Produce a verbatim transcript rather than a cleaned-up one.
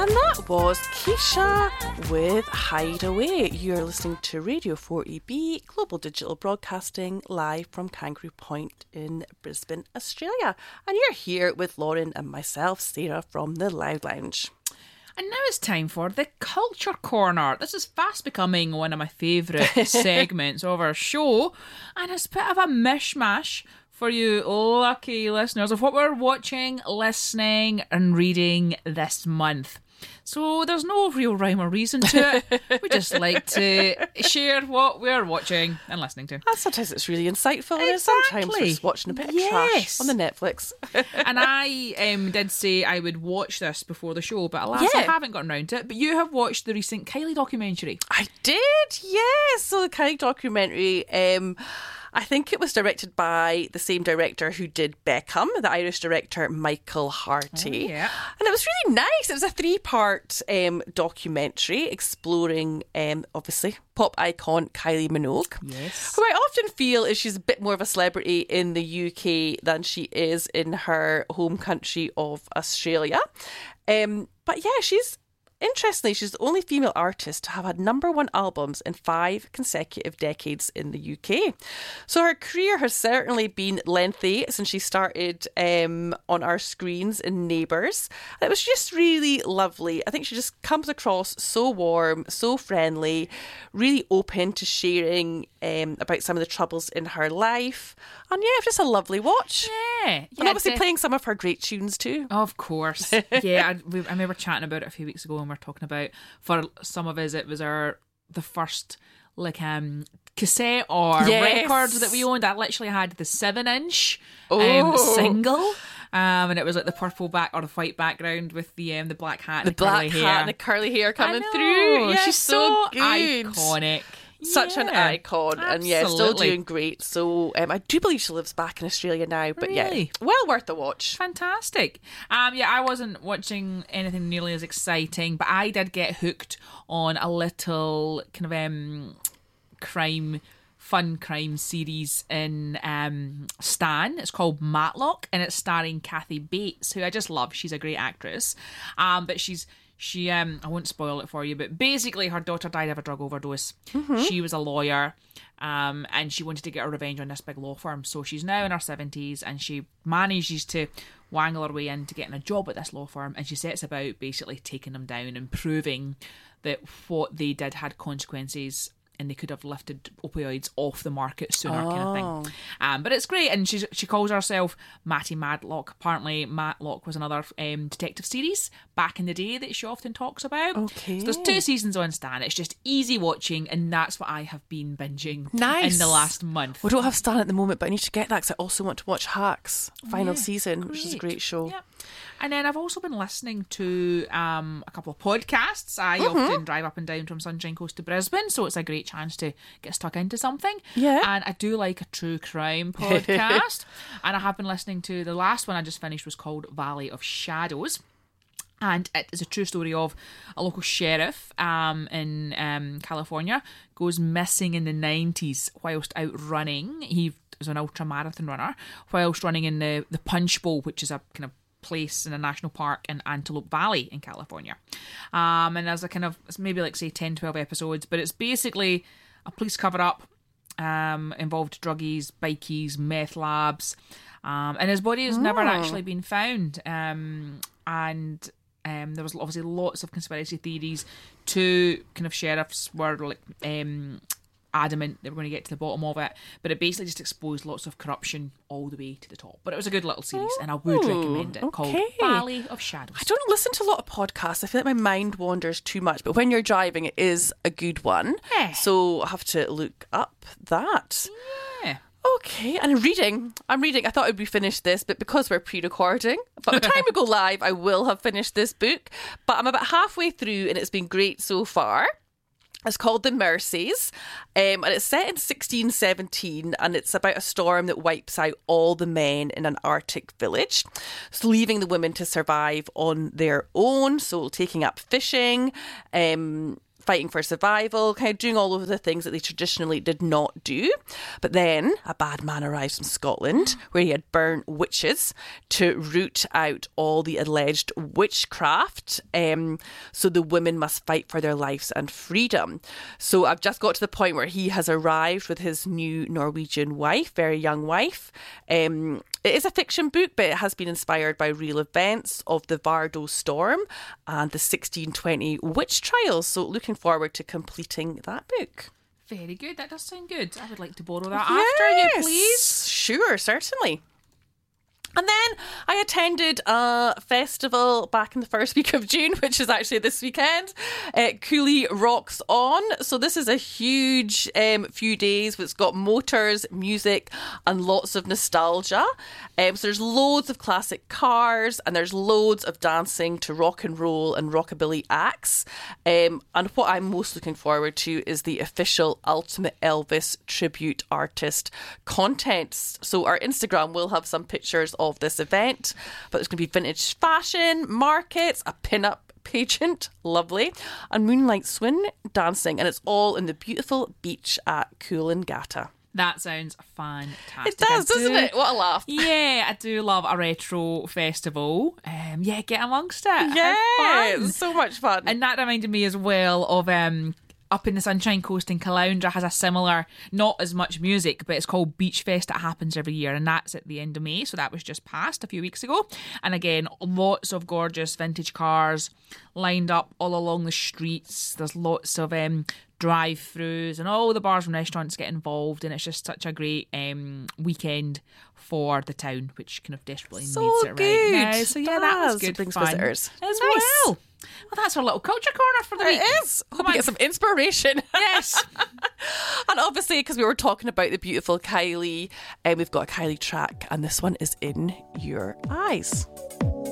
And that was Keisha with Hideaway. You're listening to Radio four E B, Global Digital Broadcasting, live from Kangaroo Point in Brisbane, Australia. And you're here with Lauren and myself, Sarah, from the Loud Lounge. And now it's time for the Culture Corner. This is fast becoming one of my favourite segments of our show. And it's a bit of a mishmash for you lucky listeners of what we're watching, listening and reading this month. So there's no real rhyme or reason to it. We just like to share what we're watching and listening to. And sometimes it's really insightful. Exactly. And sometimes we're just watching a bit of Yes. trash on the Netflix. And I um, did say I would watch this before the show, but alas, Yeah. I haven't gotten around to it. But you have watched the recent Kylie documentary. I did, yes. So the Kylie documentary, um, I think it was directed by the same director who did Beckham, the Irish director Michael Harty. Oh, yeah. And it was really nice. It was a three-part um, documentary exploring, um, obviously, pop icon Kylie Minogue, Yes. who I often feel is she's a bit more of a celebrity in the U K than she is in her home country of Australia. Um, but yeah, she's Interestingly, she's the only female artist to have had number one albums in five consecutive decades in the U K. So her career has certainly been lengthy since she started um, on our screens in Neighbours. And it was just really lovely. I think she just comes across so warm, so friendly, really open to sharing um, about some of the troubles in her life. And yeah, just a lovely watch. Yeah. yeah and obviously def- playing some of her great tunes too. Of course. Yeah, I, we, I remember chatting about it a few weeks ago and we were talking about, for some of us, it was our the first like um cassette or Yes. record that we owned. I literally had the seven inch Oh. um, single. Um, and it was like the purple back or the white background with the um, the black hat and The the, black curly hat hair. and the curly hair I coming know. through. Yeah, She's so so good. iconic. Such an Yeah. icon, and yeah, still Absolutely. doing great. So um, I do believe she lives back in Australia now, but yeah, Really? well worth a watch. Fantastic. Um, yeah, I wasn't watching anything nearly as exciting, but I did get hooked on a little kind of um, crime, fun crime series in um, Stan. It's called Matlock, and it's starring Kathy Bates, who I just love. She's a great actress, um, but she's She, um, I won't spoil it for you, but basically her daughter died of a drug overdose. Mm-hmm. She was a lawyer, um, and she wanted to get her revenge on this big law firm. So she's now in her seventies, and she manages to wangle her way into getting a job at this law firm, and she sets about basically taking them down and proving that what they did had consequences, and they could have lifted opioids off the market sooner, Oh. kind of thing. Um, but it's great, and she's, she calls herself Matty Madlock. Apparently, Matlock was another um, detective series back in the day that she often talks about. Okay. So there's two seasons on Stan. It's just easy watching, and that's what I have been binging Nice. in the last month. We don't have Stan at the moment, but I need to get that because I also want to watch Hacks final Yeah, season, which is a great show. Yeah. And then I've also been listening to um, a couple of podcasts. I Mm-hmm. often drive up and down from Sunshine Coast to Brisbane, so it's a great chance to get stuck into something. Yeah. And I do like a true crime podcast. And I have been listening to, the last one I just finished was called Valley of Shadows. And it is a true story of a local sheriff um, in um, California goes missing in the nineties whilst out running. He was an ultra marathon runner whilst running in the, the Punch Bowl, which is a kind of place in a national park in Antelope Valley in California. Um, and there's a kind of, it's maybe like say ten, twelve episodes, but it's basically a police cover-up, um, involved druggies, bikies, meth labs, um, and his body has never actually been found. Um, and um, there was obviously lots of conspiracy theories. Two kind of sheriffs were like um, adamant they were going to get to the bottom of it, but it basically just exposed lots of corruption all the way to the top. But it was a good little series, and I would recommend it, called okay. Valley of Shadows. I don't listen to a lot of podcasts. I feel like my mind wanders too much, but when you're driving, it is a good one. Yeah. So I have to look up that. Yeah. Okay, and I'm reading. I'm reading. I thought I'd be finished this, but because we're pre-recording, by the time we go live, I will have finished this book. But I'm about halfway through, and it's been great so far. It's called The Mercies, um, and it's set in sixteen seventeen, and it's about a storm that wipes out all the men in an Arctic village, so leaving the women to survive on their own, so taking up fishing, um, fighting for survival, kind of doing all of the things that they traditionally did not do. But then a bad man arrives from Scotland where he had burnt witches to root out all the alleged witchcraft. Um, so the women must fight for their lives and freedom. So I've just got to the point where he has arrived with his new Norwegian wife, very young wife. Um, it is a fiction book, but it has been inspired by real events of the Vardo Storm and the sixteen twenty witch trials. So looking forward to completing that book. Very good. That does sound good. I would like to borrow that Yes. after you, please. Sure, certainly. And then I attended a festival back in the first week of June, which is actually this weekend. Uh, Cooley Rocks On. So this is a huge um, few days. It's got motors, music, and lots of nostalgia. Um, so there's loads of classic cars, and there's loads of dancing to rock and roll and rockabilly acts. Um, and what I'm most looking forward to is the official Ultimate Elvis Tribute Artist contest. So our Instagram will have some pictures of this event, but there's going to be vintage fashion, markets, a pin-up pageant, lovely, and moonlight swing dancing, and it's all in the beautiful beach at Coolangatta. That sounds fantastic. It does, I doesn't do- it? What a laugh. Yeah, I do love a retro festival. Um, yeah, get amongst it. Yeah, Have fun. it's so much fun. And that reminded me as well of um, up in the Sunshine Coast in Caloundra has a similar, not as much music, but it's called Beach Fest. That happens every year, and that's at the end of May. So that was just passed a few weeks ago. And again, lots of gorgeous vintage cars lined up all along the streets. There's lots of um, drive-throughs, and all the bars and restaurants get involved, and it's just such a great um, weekend for the town, which kind of desperately So needs it good. right now. So yeah, that was Does. good Brings fun visitors. as Nice. well. Well, that's our little culture corner for the week. It is. Hope we get some inspiration. Yes. And obviously, because we were talking about the beautiful Kylie, and we've got a Kylie track, and this one is In Your Eyes.